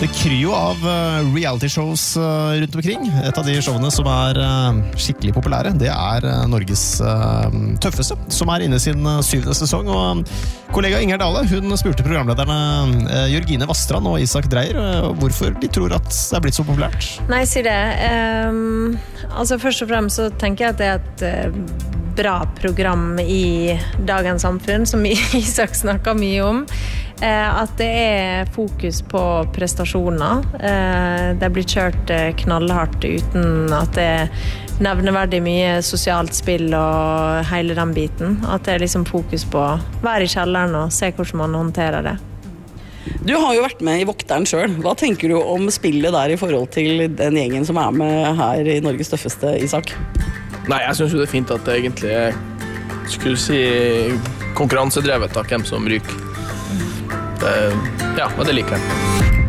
Det kryr jo av reality-shows rundt omkring. Et av de showene som skikkelig populære, det Norges tøffeste, som inne i sin 7. sesong. Og kollega Inger Dale, hun spurte programlederne Jørgine Vastrand og Isak Dreyer hvorfor de tror at det blitt så populært. Nei, si det. Altså først og fremst så tenker jeg at det et bra program i dagens samfunn, som Isak snakker mye om. At det fokus på prestasjoner. Det blir kjørt knallhardt uten at det nevneverdig mye sosialt spill og hele den biten. At det liksom fokus på å være i kjelleren og se hvordan man håndterer det. Du har jo vært med i Vokteren selv. Hva tenker du om spillet der i forhold til den gjengen som med her i Norges tøffeste, Isak? Nei, jeg synes jo det fint at det egentlig skulle si konkurransedrevet av hvem som ryker. Ja, og det liker jeg.